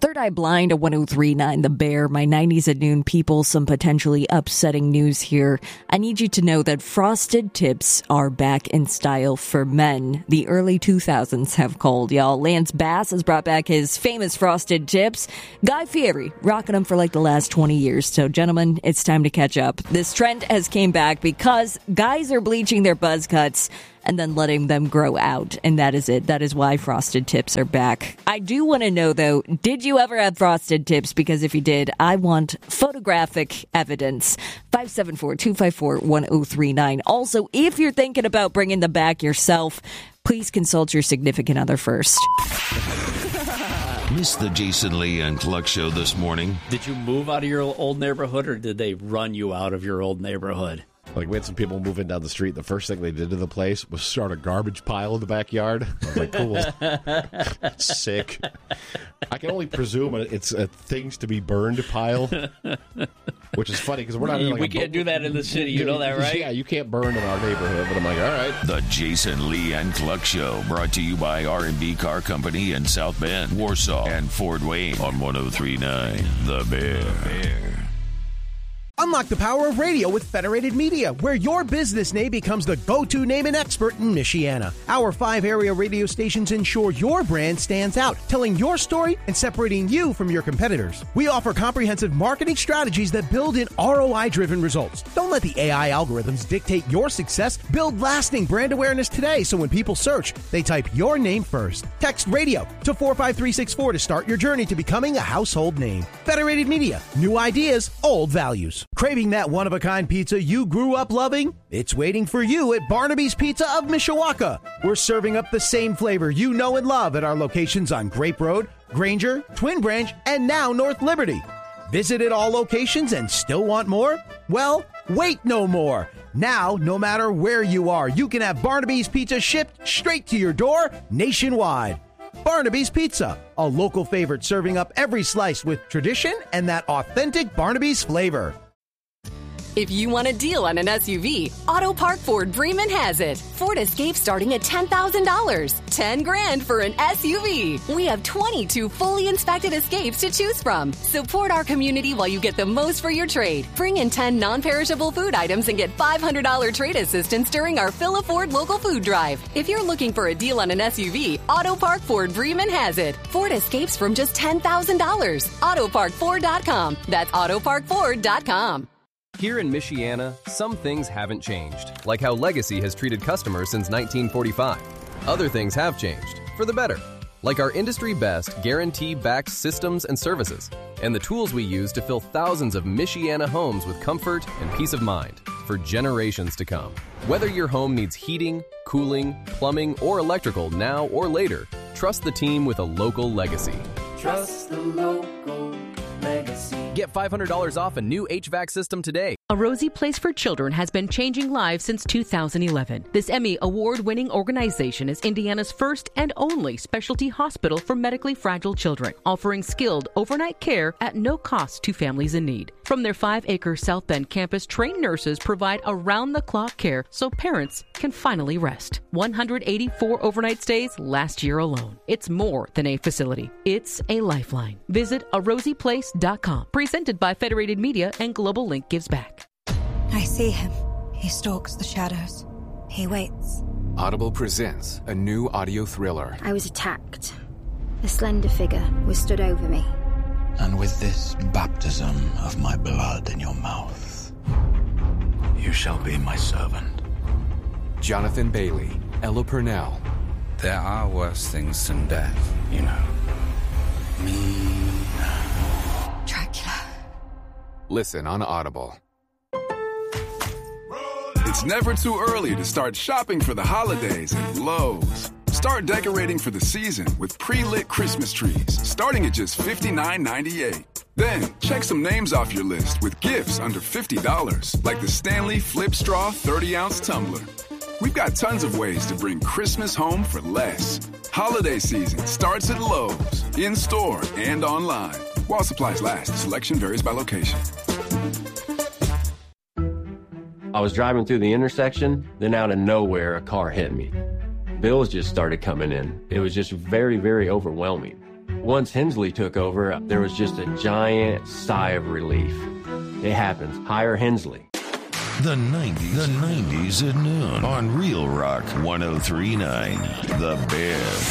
Third Eye Blind at 103.9 The Bear. My 90s at noon people, some potentially upsetting news here. I need you to know that frosted tips are back in style for men. The early 2000s have called, y'all. Lance Bass has brought back his famous frosted tips. Guy Fieri rocking them for like the last 20 years. So, gentlemen, it's time to catch up. This trend has came back because guys are bleaching their buzz cuts and then letting them grow out. And that is it. That is why frosted tips are back. I do want to know, though, did you ever have frosted tips? Because if you did, I want photographic evidence. 574-254-1039. Also, if you're thinking about bringing them back yourself, please consult your significant other first. Missed the Jason Lee and Cluck show this morning? Did you move out of your old neighborhood, or did they run you out of your old neighborhood? Like, we had some people moving down the street. The first thing they did to the place was start a garbage pile in the backyard. I was like, cool. Sick. I can only presume it's a things to be burned pile, which is funny because we're not in like we can't do that in the city. You know that, right? Yeah, you can't burn in our neighborhood. But I'm like, all right. The Jason Lee and Cluck show, brought to you by R&B Car Company in South Bend, Warsaw, and Fort Wayne on 103.9 The Bear. Unlock the power of radio with Federated Media, where your business name becomes the go-to name and expert in Michiana. Our 5 area radio stations ensure your brand stands out, telling your story and separating you from your competitors. We offer comprehensive marketing strategies that build in ROI-driven results. Don't let the AI algorithms dictate your success. Build lasting brand awareness today so when people search, they type your name first. Text radio to 45364 to start your journey to becoming a household name. Federated Media, new ideas, old values. Craving that one-of-a-kind pizza you grew up loving? It's waiting for you at Barnaby's Pizza of Mishawaka. We're serving up the same flavor you know and love at our locations on Grape Road, Granger, Twin Branch, and now North Liberty. Visited all locations and still want more? Well, wait no more. Now, no matter where you are, you can have Barnaby's Pizza shipped straight to your door nationwide. Barnaby's Pizza, a local favorite serving up every slice with tradition and that authentic Barnaby's flavor. If you want a deal on an SUV, Auto Park Ford Bremen has it. Ford Escape starting at $10,000. $10,000 for an SUV. We have 22 fully inspected Escapes to choose from. Support our community while you get the most for your trade. Bring in 10 non-perishable food items and get $500 trade assistance during our Fill a Ford local food drive. If you're looking for a deal on an SUV, Auto Park Ford Bremen has it. Ford Escapes from just $10,000. AutoParkFord.com. That's AutoParkFord.com. Here in Michiana, some things haven't changed, like how Legacy has treated customers since 1945. Other things have changed, for the better, like our industry-best guarantee-backed systems and services, and the tools we use to fill thousands of Michiana homes with comfort and peace of mind for generations to come. Whether your home needs heating, cooling, plumbing, or electrical now or later, trust the team with a local Legacy. Trust the local Legacy. Get $500 off a new HVAC system today. A Rosie Place for Children has been changing lives since 2011. This Emmy award-winning organization is Indiana's first and only specialty hospital for medically fragile children, offering skilled overnight care at no cost to families in need. From their 5-acre South Bend campus, trained nurses provide around-the-clock care so parents can finally rest. 184 overnight stays last year alone. It's more than a facility. It's a lifeline. Visit arosieplace.com. Presented by Federated Media and Global Link Gives Back. I see him. He stalks the shadows. He waits. Audible presents a new audio thriller. I was attacked. A slender figure was stood over me. And with this baptism of my blood in your mouth, you shall be my servant. Jonathan Bailey, Ella Purnell. There are worse things than death, you know. Me. Dracula. Listen on Audible. It's never too early to start shopping for the holidays at Lowe's. Start decorating for the season with pre-lit Christmas trees, starting at just $59.98. Then, check some names off your list with gifts under $50, like the Stanley Flip Straw 30-ounce tumbler. We've got tons of ways to bring Christmas home for less. Holiday season starts at Lowe's, in-store and online. While supplies last, selection varies by location. I was driving through the intersection, then out of nowhere, a car hit me. Bills just started coming in. It was just very, very overwhelming. Once Hensley took over, there was just a giant sigh of relief. It happens. Hire Hensley. The 90s at noon on Real Rock 103.9 The Bear.